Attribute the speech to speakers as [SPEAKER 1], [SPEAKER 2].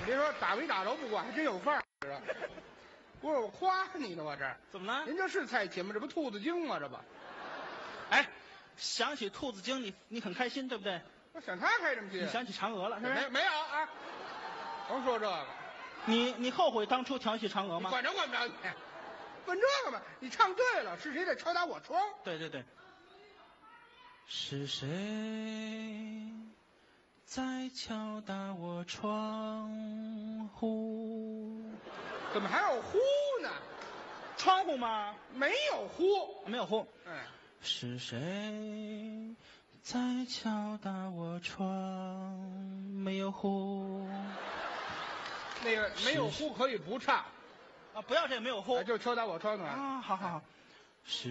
[SPEAKER 1] 别说打没打着不管，还真有范儿啊！不是我夸你呢，我这
[SPEAKER 2] 怎么了？
[SPEAKER 1] 您这是菜节目，这不兔子精吗？这不，
[SPEAKER 2] 哎，想起兔子精，你很开心，对不对？
[SPEAKER 1] 我想他开什么心？
[SPEAKER 2] 你想起嫦娥了，是不是？
[SPEAKER 1] 没有啊？甭说这个，
[SPEAKER 2] 你后悔当初调戏嫦娥吗？
[SPEAKER 1] 管着管不着你，问这个吧。你唱对了，是谁在敲打我窗？
[SPEAKER 2] 对对对。是谁在敲打我窗户？
[SPEAKER 1] 怎么还有呼呢？
[SPEAKER 2] 窗户吗？
[SPEAKER 1] 没有呼，
[SPEAKER 2] 没有呼。
[SPEAKER 1] 哎，
[SPEAKER 2] 是谁在敲打我窗？没有呼。
[SPEAKER 1] 那个没有呼可以不唱
[SPEAKER 2] 啊，不要这没有呼
[SPEAKER 1] 就敲打我窗呢。
[SPEAKER 2] 啊，好好好。是